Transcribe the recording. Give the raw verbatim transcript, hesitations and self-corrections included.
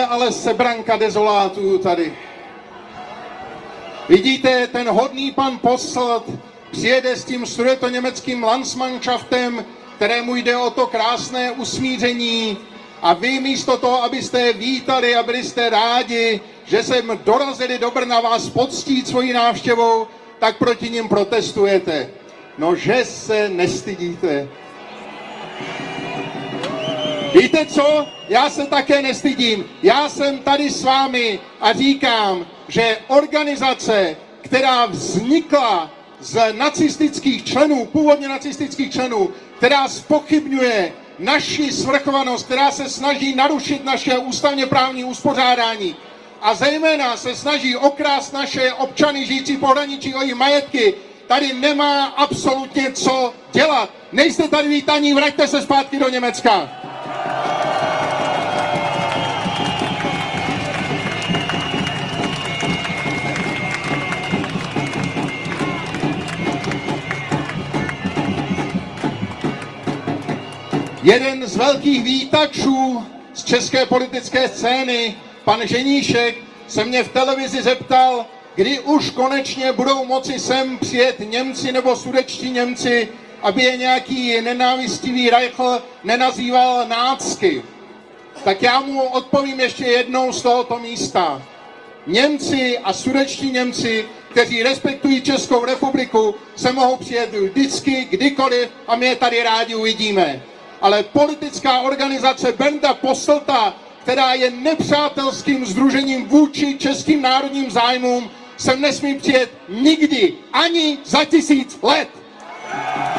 je ale sebranka dezolátů tady. Vidíte, ten hodný pan Posselt přijede s tím sudetoněmeckým Landsmannschaftem, kterému jde o to krásné usmíření, a vy místo toho, abyste je vítali a byli jste rádi, že sem dorazili do Brna vás poctít svojí návštěvou, tak proti nim protestujete. No, že se nestydíte. Víte co? Já se také nestydím. Já jsem tady s vámi a říkám, že organizace, která vznikla z nacistických členů, původně nacistických členů, která zpochybňuje naši svrchovanost, která se snaží narušit naše ústavně právní uspořádání a zejména se snaží okrást naše občany žijící v pohraničí o jejich majetky, tady nemá absolutně co dělat. Nejste tady vítaní, vraťte se zpátky do Německa. Jeden z velkých vítačů z české politické scény, pan Ženíšek, se mě v televizi zeptal, kdy už konečně budou moci sem přijet Němci nebo sudetští Němci, aby je nějaký nenávistivý Reichl nenazýval nácky. Tak já mu odpovím ještě jednou z tohoto místa. Němci a sudetští Němci, kteří respektují Českou republiku, se mohou přijet vždycky, kdykoliv a my je tady rádi uvidíme. Ale politická organizace Bernda Possellta, která je nepřátelským sdružením vůči českým národním zájmům, sem nesmí přijet nikdy, ani za tisíc let.